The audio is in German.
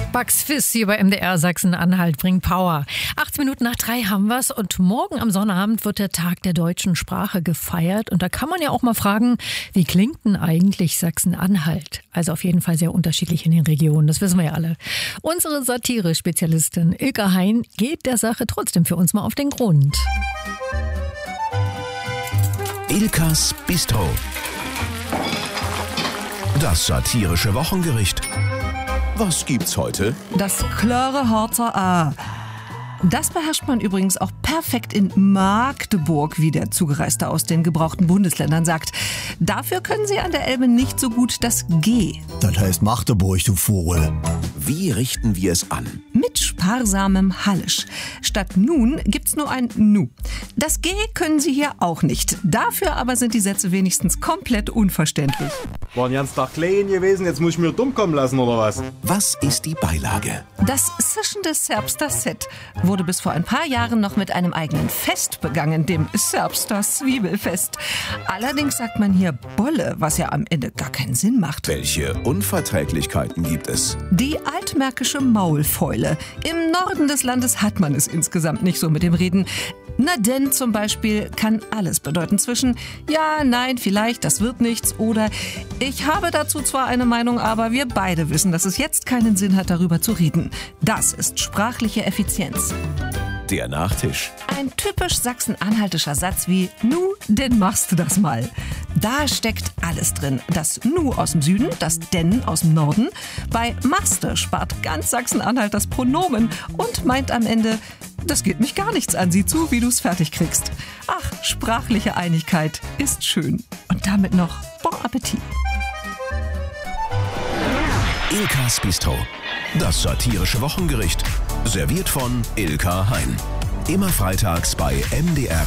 Bugs Fizz hier bei MDR Sachsen-Anhalt bringt Power. 18 Minuten nach 3 haben wir's und morgen am Sonnabend wird der Tag der deutschen Sprache gefeiert. Und da kann man ja auch mal fragen, wie klingt denn eigentlich Sachsen-Anhalt? Also auf jeden Fall sehr unterschiedlich in den Regionen, das wissen wir ja alle. Unsere Satire-Spezialistin Ilka Hein geht der Sache trotzdem für uns mal auf den Grund. Ilkas Bistro. Das satirische Wochengericht. Was gibt's heute? Das klare Harzer A. Das beherrscht man übrigens auch perfekt in Magdeburg, wie der Zugereiste aus den gebrauchten Bundesländern sagt. Dafür können sie an der Elbe nicht so gut das G. Das heißt Magdeburg, du Vogel. Wie richten wir es an? Mit sparsamem Hallisch. Statt nun gibt's nur ein Nu. Das G können sie hier auch nicht. Dafür aber sind die Sätze wenigstens komplett unverständlich. War ein ganz Tag klein gewesen, jetzt muss ich mir dumm kommen lassen, oder was? Was ist die Beilage? Das zischende Serbster Set wurde bis vor ein paar Jahren noch mit einem eigenen Fest begangen, dem Serbster Zwiebelfest. Allerdings sagt man hier Bolle, was ja am Ende gar keinen Sinn macht. Welche Unverträglichkeiten gibt es? Die altmärkische Maulfäule. Im Norden des Landes hat man es insgesamt nicht so mit dem Reden. Na denn zum Beispiel kann alles bedeuten zwischen ja, nein, vielleicht, das wird nichts oder ich habe dazu zwar eine Meinung, aber wir beide wissen, dass es jetzt keinen Sinn hat, darüber zu reden. Das ist sprachliche Effizienz. Der Nachtisch. Ein typisch sachsen-anhaltischer Satz wie nu, denn machst du das mal. Da steckt alles drin. Das nu aus dem Süden, das denn aus dem Norden. Bei machste spart ganz Sachsen-Anhalt das Pronomen und meint am Ende, das geht mich gar nichts an, sieh zu, wie du es fertig kriegst. Ach, sprachliche Einigkeit ist schön. Und damit noch Bon Appetit. Ilkas Bistro. Das satirische Wochengericht. Serviert von Ilka Hein. Immer freitags bei MDR